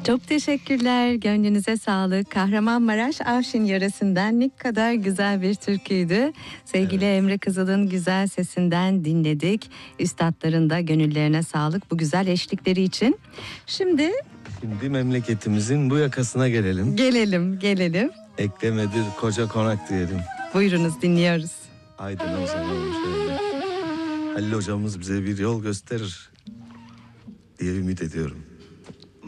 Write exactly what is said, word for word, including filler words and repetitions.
Çok teşekkürler. Gönlünüze sağlık. Kahramanmaraş Avşin yöresinden ne kadar güzel bir türküydü. Sevgili evet. Emre Kızıl'ın güzel sesinden dinledik. Üstadların da gönüllerine sağlık bu güzel eşlikleri için. Şimdi... Şimdi memleketimizin bu yakasına gelelim. Gelelim, gelelim. Eklemedir koca konak diyelim. Buyurunuz, dinliyoruz. Aydın o zaman şöyle. Halil hocamız bize bir yol gösterir diye ümit ediyorum.